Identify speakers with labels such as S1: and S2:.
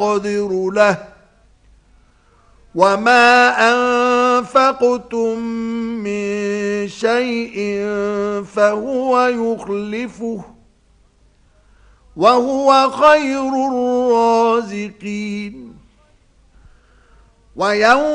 S1: أقدر له وما أنفقتم من شيء فهو يخلفه وهو خير الرازقين. ويوم